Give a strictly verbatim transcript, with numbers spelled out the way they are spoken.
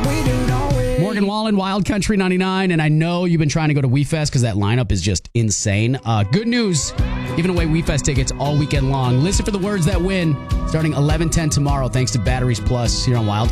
Morgan Wallen, Wild Country ninety-nine, and I know you've been trying to go to WeFest because that lineup is just insane. Uh, good news, giving away WeFest tickets all weekend long. Listen for the words that win, starting eleven ten tomorrow, thanks to Batteries Plus here on Wild